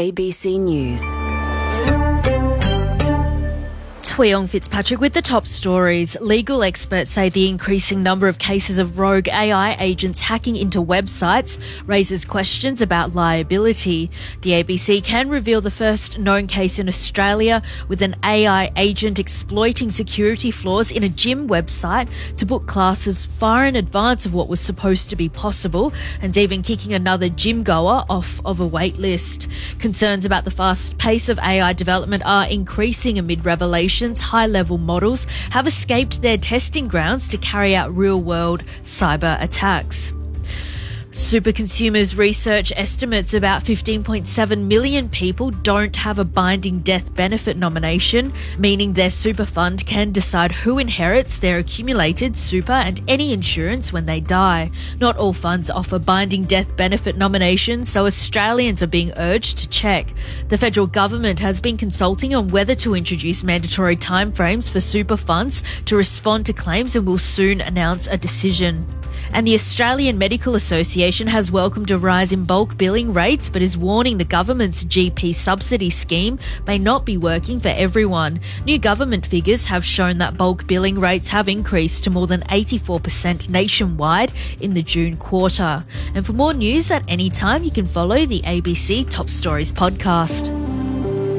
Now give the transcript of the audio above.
ABC News. Tweong Fitzpatrick with the top stories. Legal experts say the increasing number of cases of rogue AI agents hacking into websites raises questions about liability. The ABC can reveal the first known case in Australia with an AI agent exploiting security flaws in a gym website to book classes far in advance of what was supposed to be possible, and even kicking another gym goer off of a wait list. Concerns about the fast pace of AI development are increasing amid revelations high-level models have escaped their testing grounds to carry out real-world cyber attacks. Super Consumers research estimates about 15.7 million people don't have a binding death benefit nomination, meaning their super fund can decide who inherits their accumulated super and any insurance when they die. Not all funds offer binding death benefit nominations, so Australians are being urged to check. The federal government has been consulting on whether to introduce mandatory timeframes for super funds to respond to claims and will soon announce a decision. And the Australian Medical Association has welcomed a rise in bulk billing rates but is warning the government's GP subsidy scheme may not be working for everyone. New government figures have shown that bulk billing rates have increased to more than 84% nationwide in the June quarter. And for more news at any time, you can follow the ABC Top Stories podcast.